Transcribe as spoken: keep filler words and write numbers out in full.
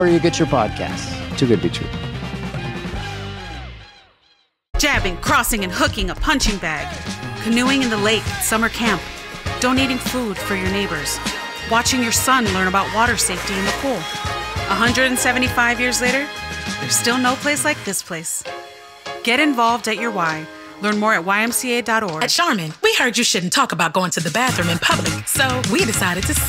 where you get your podcasts. Too good to be true. Jabbing, crossing, and hooking a punching bag. Canoeing in the lake at summer camp. Donating food for your neighbors. Watching your son learn about water safety in the pool. one hundred seventy-five years later, there's still no place like this place. Get involved at your Y. Learn more at Y M C A dot org. At Charmin, we heard you shouldn't talk about going to the bathroom in public, so we decided to